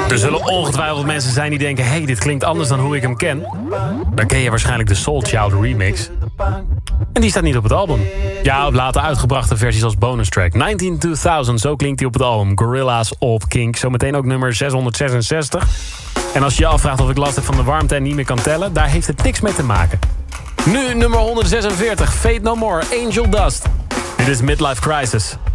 Er zullen ongetwijfeld mensen zijn die denken... hey, dit klinkt anders dan hoe ik hem ken. Dan ken je waarschijnlijk de Soul Child remix. En die staat niet op het album. Ja, op later uitgebrachte versies als bonus track. 192000, zo klinkt hij op het album. Gorillaz op Kink. Zometeen ook nummer 666. En als je je afvraagt of ik last heb van de warmte en niet meer kan tellen... daar heeft het niks mee te maken. Nu nummer 146, Fate No More, Angel Dust. Dit is Midlife Crisis.